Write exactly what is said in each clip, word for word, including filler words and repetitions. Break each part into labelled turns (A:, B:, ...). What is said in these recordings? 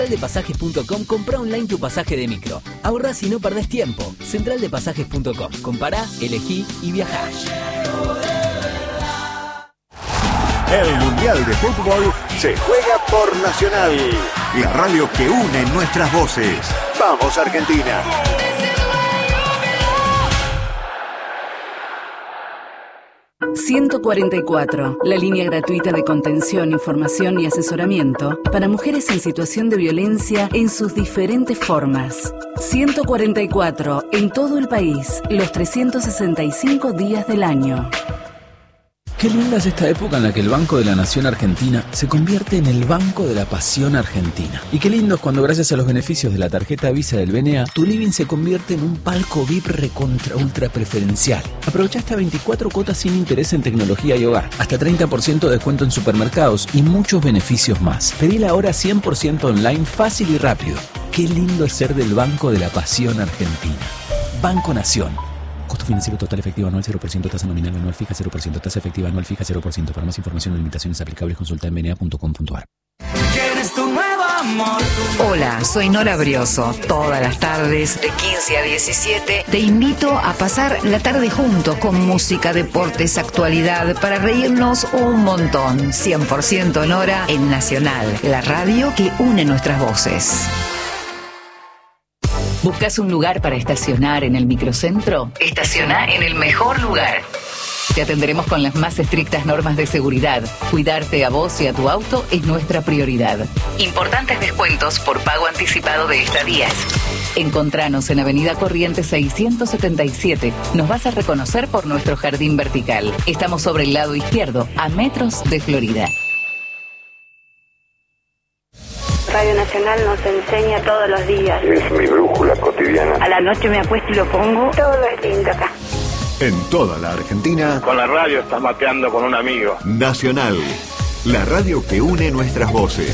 A: central de pasajes punto com, comprá online tu pasaje de micro. Ahorrás y no perdés tiempo. central de pasajes punto com. Compará, elegí y viajá.
B: El Mundial de Fútbol se juega por Nacional, la radio que une nuestras voces. ¡Vamos, Argentina!
C: ciento cuarenta y cuatro, la línea gratuita de contención, información y asesoramiento para mujeres en situación de violencia en sus diferentes formas. ciento cuarenta y cuatro, en todo el país, los trescientos sesenta y cinco días del año.
D: Qué linda es esta época en la que el Banco de la Nación Argentina se convierte en el Banco de la Pasión Argentina. Y qué lindo es cuando, gracias a los beneficios de la tarjeta Visa del B N A, tu living se convierte en un palco V I P recontra ultra preferencial. Aprovecha hasta veinticuatro cuotas sin interés en tecnología y hogar, hasta treinta por ciento de descuento en supermercados y muchos beneficios más. Pedila ahora cien por ciento online, fácil y rápido. Qué lindo es ser del Banco de la Pasión Argentina. Banco Nación. Costo financiero total efectivo anual cero por ciento, tasa nominal anual fija cero por ciento, tasa efectiva anual fija cero por ciento. Para más información o limitaciones aplicables, consulta en b n a punto com punto a r.
E: Hola, soy Nora Brioso. Todas las tardes, de quince a diecisiete, te invito a pasar la tarde juntos con música, deportes, actualidad, para reírnos un montón. cien por ciento Nora en Nacional, la radio que une nuestras voces.
C: ¿Buscas un lugar para estacionar en el microcentro?
E: Estaciona en el mejor lugar.
C: Te atenderemos con las más estrictas normas de seguridad. Cuidarte a vos y a tu auto es nuestra prioridad.
E: Importantes descuentos por pago anticipado de estadías.
C: Encontranos en Avenida Corrientes seiscientos setenta y siete. Nos vas a reconocer por nuestro jardín vertical. Estamos sobre el lado izquierdo, a metros de Florida.
F: Radio Nacional nos enseña todos los días.
B: Es mi brújula cotidiana.
F: A la noche me acuesto y lo pongo. Todo es lindo acá.
B: En toda la Argentina.
G: Con la radio estás mateando con un amigo.
B: Nacional, la radio que une nuestras voces.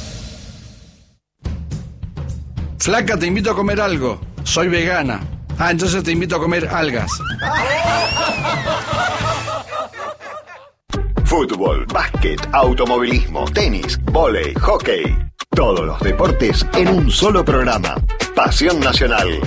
H: Flaca, te invito a comer algo. Soy vegana. Ah, entonces te invito a comer algas.
B: Fútbol, básquet, automovilismo, tenis, vóley, hockey. Todos los deportes en un solo programa. Pasión Nacional.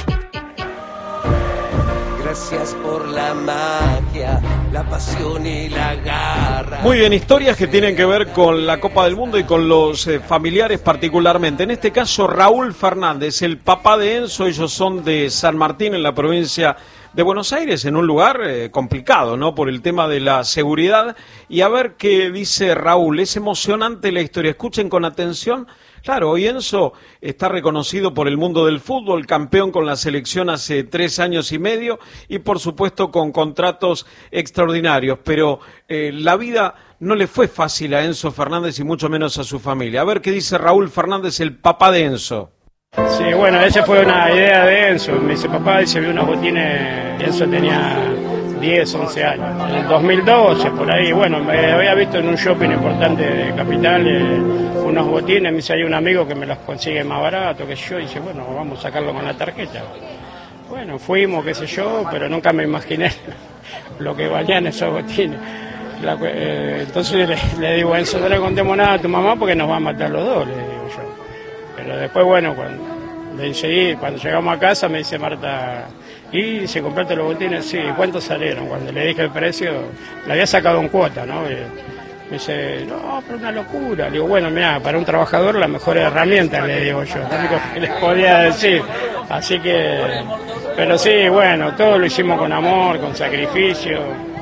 I: Gracias por la magia, la pasión y la garra.
J: Muy bien, historias que tienen que ver con la Copa del Mundo y con los eh, familiares particularmente. En este caso, Raúl Fernández, el papá de Enzo. Ellos son de San Martín, en la provincia de Buenos Aires, en un lugar eh, complicado, ¿no?, por el tema de la seguridad. Y a ver qué dice Raúl. Es emocionante la historia. Escuchen con atención. Claro, hoy Enzo está reconocido por el mundo del fútbol, campeón con la selección hace tres años y medio y por supuesto con contratos extraordinarios, pero eh, la vida no le fue fácil a Enzo Fernández y mucho menos a su familia. A ver qué dice Raúl Fernández, el papá de Enzo.
K: Sí, bueno, esa fue una idea de Enzo. Me dice, papá, dice, vi unos botines, Enzo tenía diez, once años. En el dos mil doce, por ahí, bueno, me había visto en un shopping importante de Capital eh, unos botines, me dice, hay un amigo que me los consigue más barato que yo, y dice, bueno, vamos a sacarlo con la tarjeta. Bueno, fuimos, qué sé yo, pero nunca me imaginé lo que valían esos botines. La, eh, entonces le, le digo a Enzo, no le contemos nada a tu mamá porque nos va a matar los dos, le digo yo. Pero después, bueno, cuando, le seguí, cuando llegamos a casa me dice Marta, ¿y se compraste los botines? Sí, ¿cuántos salieron? Cuando le dije el precio, le había sacado en cuota, ¿no? Y me dice, no, pero una locura. Le digo, bueno, mira, para un trabajador la mejor herramienta, le digo yo, lo único que les podía decir. Así que, pero sí, bueno, todo lo hicimos con amor, con sacrificio,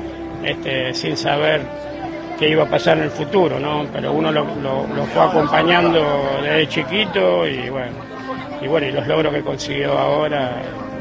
K: este, sin saber qué iba a pasar en el futuro, ¿no? Pero uno lo, lo, lo fue acompañando desde chiquito y bueno, y bueno, y los logros que consiguió ahora,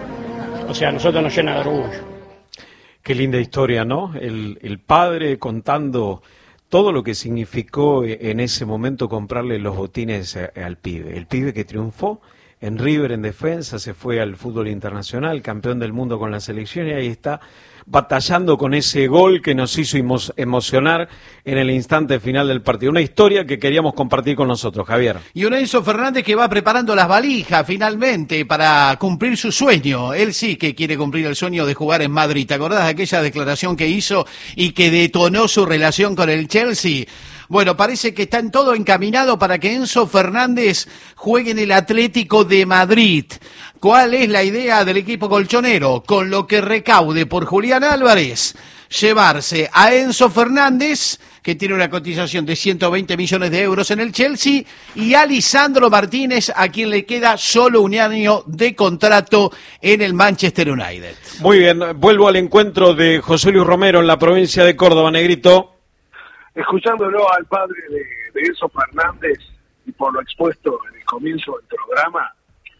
K: o sea, a nosotros nos llena de orgullo.
J: Qué linda historia, ¿no? El, el padre contando todo lo que significó en ese momento comprarle los botines al pibe. El pibe que triunfó en River en defensa, se fue al fútbol internacional, campeón del mundo con la selección, y ahí está batallando con ese gol que nos hizo emo- emocionar en el instante final del partido. Una historia que queríamos compartir con nosotros, Javier.
L: Y un Enzo Fernández que va preparando las valijas finalmente para cumplir su sueño. Él sí que quiere cumplir el sueño de jugar en Madrid. ¿Te acordás de aquella declaración que hizo y que detonó su relación con el Chelsea? Bueno, parece que está en todo encaminado para que Enzo Fernández juegue en el Atlético de Madrid. ¿Cuál es la idea del equipo colchonero? Con lo que recaude por Julián Álvarez, llevarse a Enzo Fernández, que tiene una cotización de ciento veinte millones de euros en el Chelsea, y a Lisandro Martínez, a quien le queda solo un año de contrato en el Manchester United.
J: Muy bien, vuelvo al encuentro de José Luis Romero en la provincia de Córdoba, Negrito.
M: Escuchándolo al padre de, de Enzo Fernández y por lo expuesto en el comienzo del programa,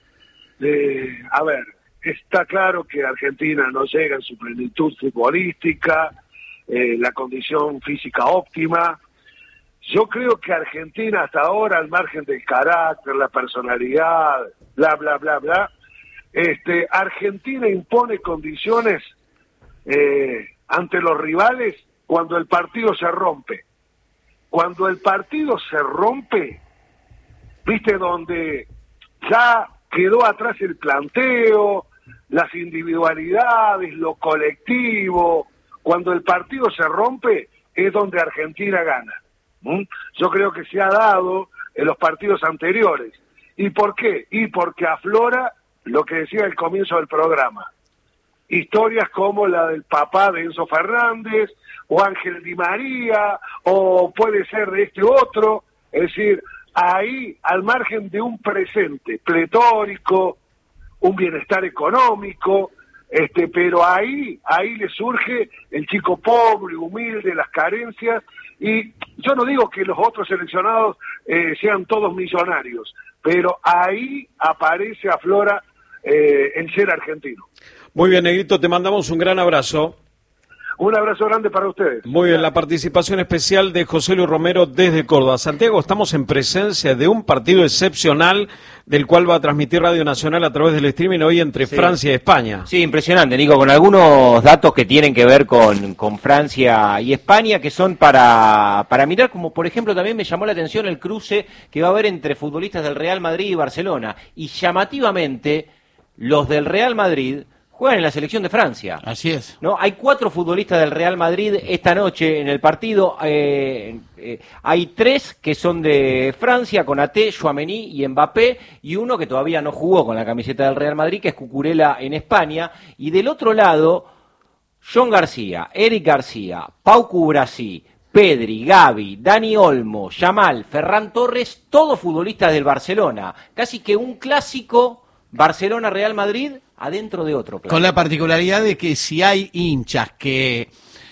M: eh, a ver, está claro que Argentina no llega en su plenitud futbolística, eh, la condición física óptima. Yo creo que Argentina hasta ahora, al margen del carácter, la personalidad, bla, bla, bla, bla, este, Argentina impone condiciones eh, ante los rivales cuando el partido se rompe. Cuando el partido se rompe, viste, donde ya quedó atrás el planteo, las individualidades, lo colectivo, cuando el partido se rompe es donde Argentina gana. ¿Mm? Yo creo que se ha dado en los partidos anteriores. ¿Y por qué? Y porque aflora lo que decía al comienzo del programa. Historias como la del papá de Enzo Fernández, o Ángel Di María, o puede ser de este otro, es decir, ahí al margen de un presente pletórico, un bienestar económico, este, pero ahí, ahí le surge el chico pobre, humilde, las carencias, y yo no digo que los otros seleccionados eh, sean todos millonarios, pero ahí aparece, aflora eh, el ser argentino.
J: Muy bien, Negrito, te mandamos un gran abrazo.
M: Un abrazo grande para ustedes.
J: Muy bien, la participación especial de José Luis Romero desde Córdoba. Santiago, estamos en presencia de un partido excepcional del cual va a transmitir Radio Nacional a través del streaming hoy entre sí. Francia y España.
N: Sí, impresionante, Nico, con algunos datos que tienen que ver con, con Francia y España, que son para, para mirar, como por ejemplo también me llamó la atención el cruce que va a haber entre futbolistas del Real Madrid y Barcelona. Y llamativamente, los del Real Madrid juegan en la selección de Francia.
L: Así es.
N: ¿No? Hay cuatro futbolistas del Real Madrid esta noche en el partido. Eh, eh, hay tres que son de Francia, Konaté, Tchouaméni y Mbappé, y uno que todavía no jugó con la camiseta del Real Madrid, que es Cucurella en España. Y del otro lado, John García, Eric García, Pau Cubarsí, Pedri, Gavi, Dani Olmo, Yamal, Ferran Torres, todos futbolistas del Barcelona. Casi que un clásico Barcelona-Real Madrid adentro de otro plan.
L: Con la particularidad de que si hay hinchas que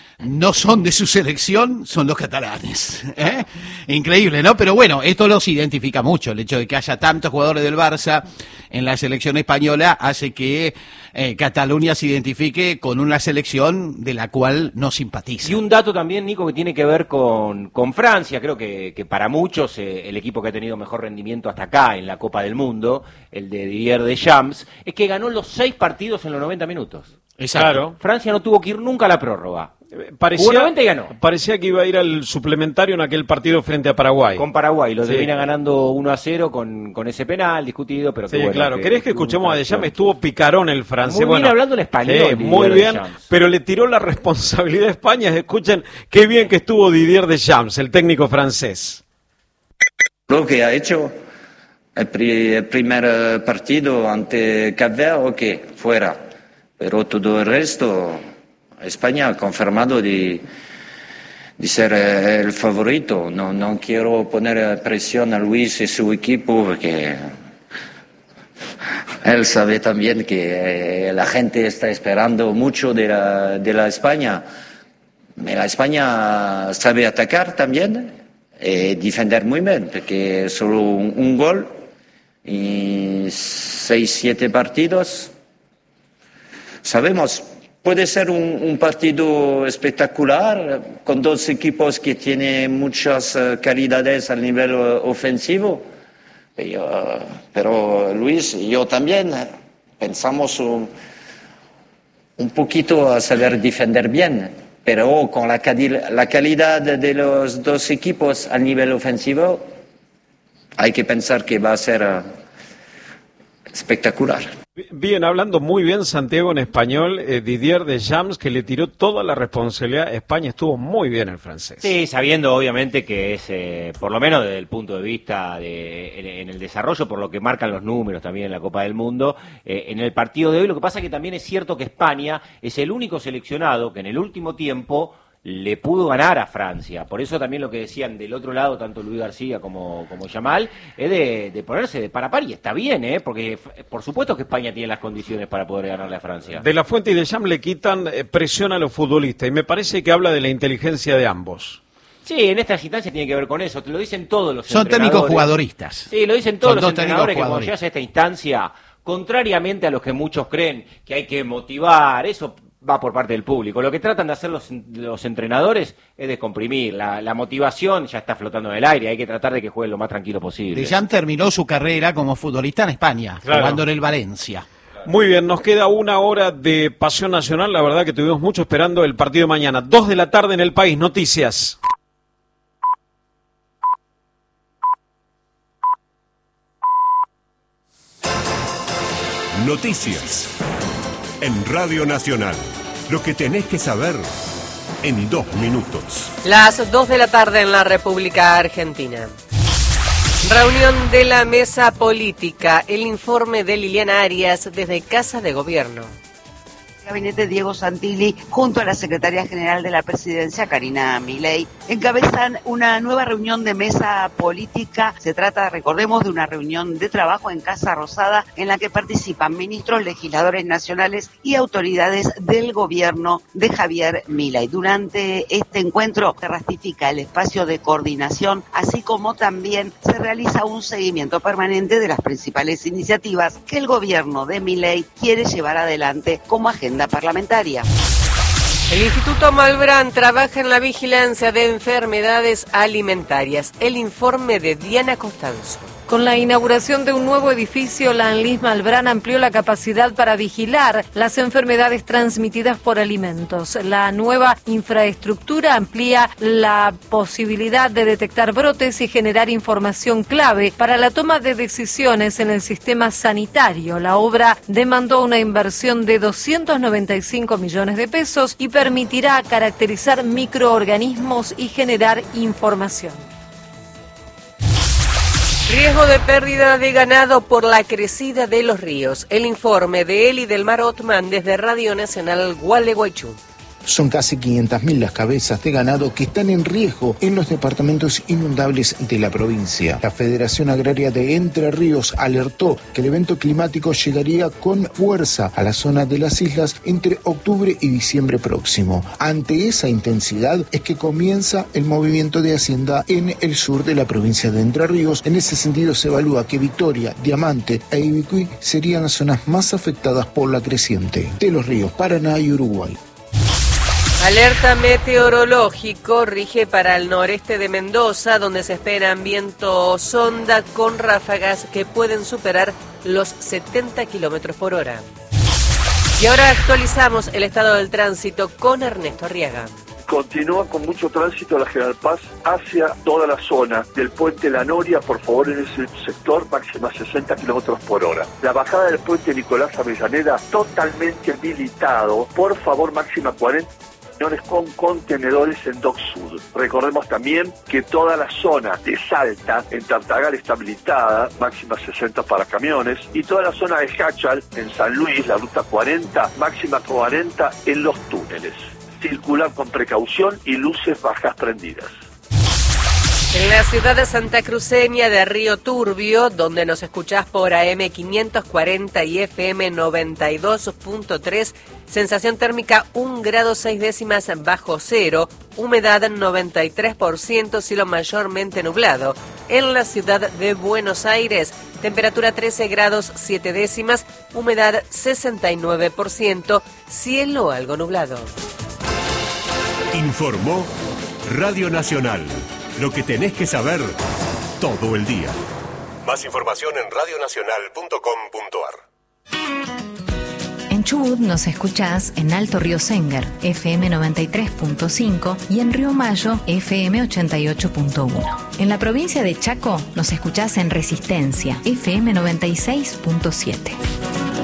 L: no son de su selección, son los catalanes. ¿Eh? Increíble, ¿no? Pero bueno, esto los identifica mucho. El hecho de que haya tantos jugadores del Barça en la selección española hace que eh, Cataluña se identifique con una selección de la cual no simpatiza.
N: Y un dato también, Nico, que tiene que ver con, con Francia. Creo que, que para muchos eh, el equipo que ha tenido mejor rendimiento hasta acá en la Copa del Mundo, el de Didier Deschamps, es que ganó los seis partidos en los noventa minutos.
L: Exacto.
N: Claro. Francia no tuvo que ir nunca a la prórroga.
J: Parecía,
N: noventa y ganó.
J: Parecía que iba a ir al suplementario en aquel partido frente a Paraguay.
N: Con Paraguay, lo
J: sí.
N: termina ganando uno a cero con, con ese penal discutido, pero
J: sí,
N: que bueno,
J: claro.
N: que,
J: ¿Querés que escuchemos a Deschamps? Estuvo picarón el francés.
N: Muy
J: bueno,
N: bien hablando en español.
J: Sí, muy bien, Deschamps. Pero le tiró la responsabilidad a España. Escuchen qué bien que estuvo Didier Deschamps, el técnico francés.
O: Lo que ha hecho el, pri- el primer partido ante Cap Verde, ok, fuera. Pero todo el resto, España ha confirmado de, de ser el favorito. No, no quiero poner presión a Luis y su equipo porque él sabe también que la gente está esperando mucho de la, de la España. La España sabe atacar también y defender muy bien, porque solo un, un gol y seis, siete partidos. Sabemos, puede ser un, un partido espectacular con dos equipos que tienen muchas uh, calidades al nivel uh, ofensivo. Pero, uh, pero Luis y yo también uh, pensamos un, un poquito a saber defender bien, pero con la, cali- la calidad de los dos equipos al nivel ofensivo hay que pensar que va a ser uh, espectacular.
J: Bien, hablando muy bien Santiago en español, eh, Didier Deschamps, que le tiró toda la responsabilidad a España, estuvo muy bien el francés.
N: Sí, sabiendo obviamente que es, eh, por lo menos desde el punto de vista de en, en el desarrollo, por lo que marcan los números también en la Copa del Mundo, eh, en el partido de hoy, lo que pasa es que también es cierto que España es el único seleccionado que en el último tiempo le pudo ganar a Francia. Por eso también lo que decían del otro lado, tanto Luis García como, como Yamal, es de, de ponerse de par a par, y está bien, ¿eh? Porque por supuesto que España tiene las condiciones para poder ganarle a Francia.
J: De la Fuente y Deschamps le quitan eh, presión a los futbolistas, y me parece que habla de la inteligencia de ambos.
N: Sí, en estas instancias tiene que ver con eso, te lo dicen todos los
L: Son
N: entrenadores.
L: técnicos jugadoristas.
N: Sí, lo dicen todos
L: Son
N: los
L: dos
N: entrenadores, que cuando
L: jugadoristas.
N: llegas a esta instancia, contrariamente a los que muchos creen que hay que motivar, eso va por parte del público. Lo que tratan de hacer los, los entrenadores es descomprimir. La, la motivación ya está flotando en el aire, hay que tratar de que jueguen lo más tranquilo posible.
L: Deschamps terminó su carrera como futbolista en España,
J: Claro.
L: jugando en el Valencia.
J: Muy bien, nos queda una hora de pasión nacional, la verdad que tuvimos mucho esperando el partido de mañana. Dos de la tarde en El País, noticias.
B: Noticias. En Radio Nacional. Lo que tenés que saber en dos minutos.
P: Las dos de la tarde en la República Argentina. Reunión de la mesa política. El informe de Liliana Arias desde Casa de Gobierno.
Q: Gabinete Diego Santilli junto a la secretaria general de la presidencia Karina Milei encabezan una nueva reunión de mesa política. Se trata, recordemos, de una reunión de trabajo en Casa Rosada en la que participan ministros, legisladores nacionales y autoridades del gobierno de Javier Milei. Durante este encuentro se ratifica el espacio de coordinación, así como también se realiza un seguimiento permanente de las principales iniciativas que el gobierno de Milei quiere llevar adelante como agenda parlamentaria.
P: El Instituto Malbrán trabaja en la vigilancia de enfermedades alimentarias. El informe de Diana Costanzo.
R: Con la inauguración de un nuevo edificio, la ANLIS Malbrán amplió la capacidad para vigilar las enfermedades transmitidas por alimentos. La nueva infraestructura amplía la posibilidad de detectar brotes y generar información clave para la toma de decisiones en el sistema sanitario. La obra demandó una inversión de doscientos noventa y cinco millones de pesos y permitirá caracterizar microorganismos y generar información.
P: Riesgo de pérdida de ganado por la crecida de los ríos. El informe de Eli del Mar Otman desde Radio Nacional Gualeguaychú.
S: Son casi quinientas mil las cabezas de ganado que están en riesgo en los departamentos inundables de la provincia. La Federación Agraria de Entre Ríos alertó que el evento climático llegaría con fuerza a la zona de las islas entre octubre y diciembre próximo. Ante esa intensidad es que comienza el movimiento de Hacienda en el sur de la provincia de Entre Ríos. En ese sentido se evalúa que Victoria, Diamante e Ibicuí serían las zonas más afectadas por la creciente de los ríos Paraná y Uruguay.
P: Alerta meteorológico rige para el noreste de Mendoza, donde se esperan vientos onda con ráfagas que pueden superar los setenta kilómetros por hora. Y ahora actualizamos el estado del tránsito con Ernesto Arriaga.
M: Continúa con mucho tránsito la General Paz hacia toda la zona del puente La Noria, por favor, en ese sector, máxima sesenta kilómetros por hora. La bajada del puente Nicolás Avellaneda, totalmente habilitado, por favor, máxima cuarenta con contenedores en Dock Sud. Recordemos también que toda la zona de Salta, en Tartagal, está habilitada, máxima sesenta para camiones, y toda la zona de Hachal, en San Luis, la ruta cuarenta, máxima cuarenta en los túneles. Circular con precaución y luces bajas prendidas.
P: En la ciudad de Santa Cruceña de Río Turbio, donde nos escuchás por A M quinientos cuarenta y F M noventa y dos punto tres, sensación térmica un grado seis décimas bajo cero, humedad noventa y tres por ciento, cielo mayormente nublado. En la ciudad de Buenos Aires, temperatura trece grados siete décimas, humedad sesenta y nueve por ciento, cielo algo nublado.
B: Informó Radio Nacional. Lo que tenés que saber todo el día. Más información en radio nacional punto com punto a r.
E: En Chubut nos escuchás en Alto Río Senguer, F M noventa y tres punto cinco, y en Río Mayo, F M ochenta y ocho punto uno. En la provincia de Chaco nos escuchás en Resistencia, F M noventa y seis punto siete.